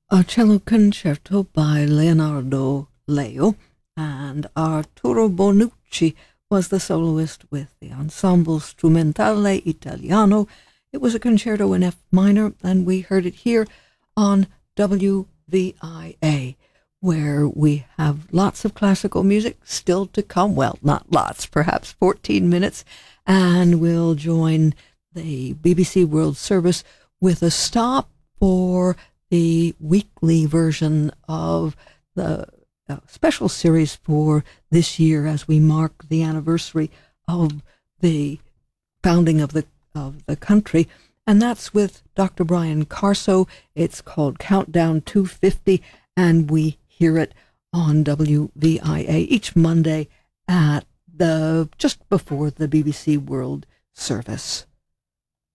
A cello concerto by Leonardo Leo, and Arturo Bonucci was the soloist with the Ensemble Strumentale Italiano. It was a concerto in F minor, and we heard it here on WVIA, where we have lots of classical music still to come. Well, not lots, perhaps 14 minutes, and we'll join the BBC World Service with a stop for the weekly version of the special series for this year as we mark the anniversary of the founding of the country, and that's with Dr. Brian Carso. It's called Countdown 250, and we hear it on WVIA each Monday at just before the BBC World Service.